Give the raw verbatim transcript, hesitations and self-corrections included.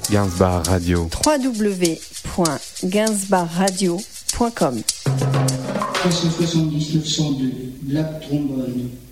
Gainsbar Radio. w w w point gainsbar radio point com trois cent soixante-dix neuf cent deux, Black Trombone.